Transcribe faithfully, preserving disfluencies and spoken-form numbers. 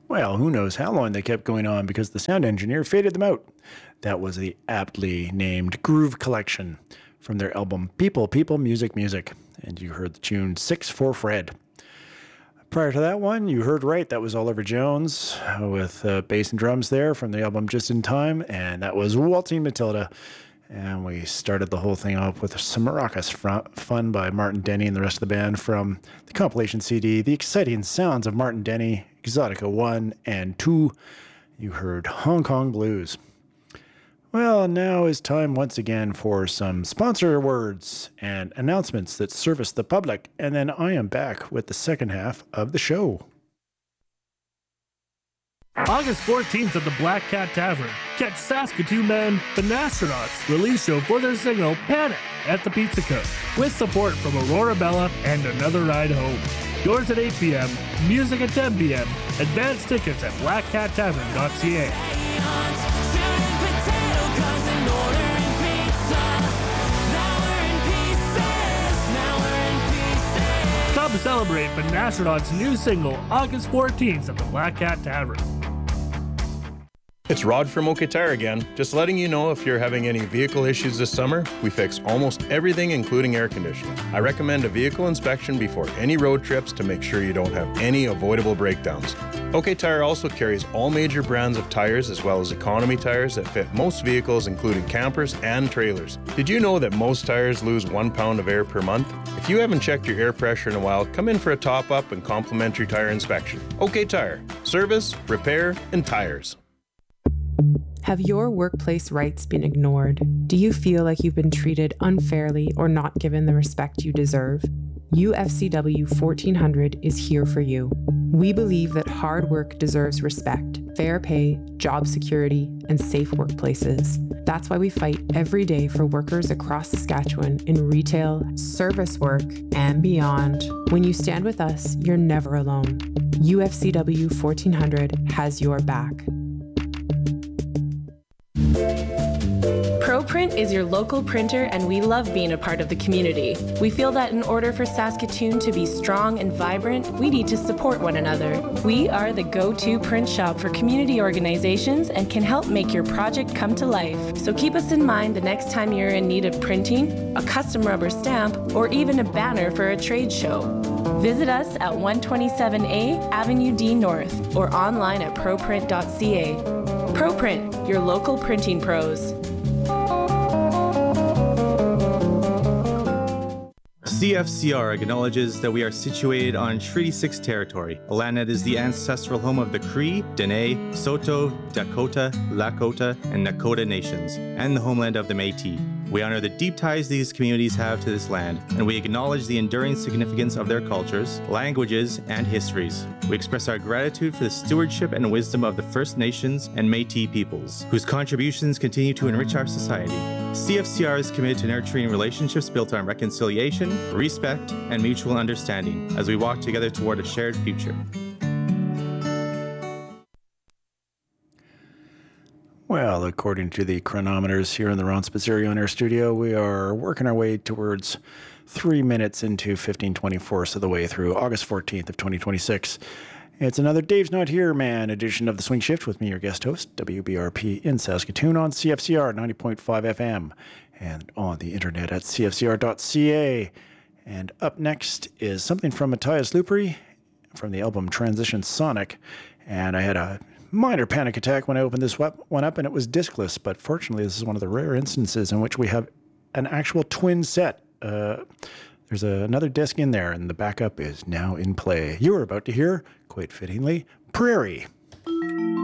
Well, who knows how long they kept going on because the sound engineer faded them out. That was the aptly named Groove Collection from their album People, People, Music, Music. And you heard the tune Six for Fred. Prior to that one, you heard right. That was Oliver Jones with uh, bass and drums there from the album Just in Time. And that was Waltzing Matilda. And we started the whole thing off with some maracas fun by Martin Denny and the rest of the band from the compilation C D, The Exciting Sounds of Martin Denny, Exotica one and two. You heard Hong Kong Blues. Well, now is time once again for some sponsor words and announcements that service the public, and then I am back with the second half of the show. August fourteenth at the Black Cat Tavern. Catch Saskatoon band The Nastronauts release show for their single Panic at the Pizza Cook with support from Aurora Bella and Another Ride Home. Doors at eight p.m., music at ten p.m., advance tickets at black cat tavern dot c a. Come celebrate the Nastronauts' new single August fourteenth at the Black Cat Tavern. It's Rod from OK Tire again. Just letting you know if you're having any vehicle issues this summer, we fix almost everything including air conditioning. I recommend a vehicle inspection before any road trips to make sure you don't have any avoidable breakdowns. OK Tire also carries all major brands of tires as well as economy tires that fit most vehicles including campers and trailers. Did you know that most tires lose one pound of air per month? If you haven't checked your air pressure in a while, come in for a top-up and complimentary tire inspection. OK Tire. Service, repair, and tires. Have your workplace rights been ignored? Do you feel like you've been treated unfairly or not given the respect you deserve? U F C W fourteen hundred is here for you. We believe that hard work deserves respect, fair pay, job security, and safe workplaces. That's why we fight every day for workers across Saskatchewan in retail, service work, and beyond. When you stand with us, you're never alone. U F C W fourteen hundred has your back. ProPrint is your local printer, and we love being a part of the community. We feel that in order for Saskatoon to be strong and vibrant, we need to support one another. We are the go-to print shop for community organizations and can help make your project come to life. So keep us in mind the next time you're in need of printing, a custom rubber stamp, or even a banner for a trade show. Visit us at one twenty-seven A Avenue D North or online at proprint dot c a. ProPrint, your local printing pros. C F C R acknowledges that we are situated on Treaty six territory, a land that is the ancestral home of the Cree, Dene, Saulteaux, Dakota, Lakota, and Nakota nations, and the homeland of the Métis. We honor the deep ties these communities have to this land, and we acknowledge the enduring significance of their cultures, languages, and histories. We express our gratitude for the stewardship and wisdom of the First Nations and Métis peoples, whose contributions continue to enrich our society. C F C R is committed to nurturing relationships built on reconciliation, respect, and mutual understanding as we walk together toward a shared future. Well, according to the chronometers here in the Ron Spitz Area on Air Studio, we are working our way towards three minutes into fifteen twenty-fourths of the way through August fourteenth of twenty twenty-six. It's another Dave's Not Here, Man edition of The Swing Shift with me, your guest host, W B R P in Saskatoon on C F C R ninety point five F M and on the internet at c f c r dot c a. And up next is something from Matthias Lupri from the album Transition Sonic. And I had a minor panic attack when I opened this one up, and it was discless, but fortunately this is one of the rare instances in which we have an actual twin set. Uh, there's a, another disc in there, and the backup is now in play. You are about to hear, quite fittingly, Prairie.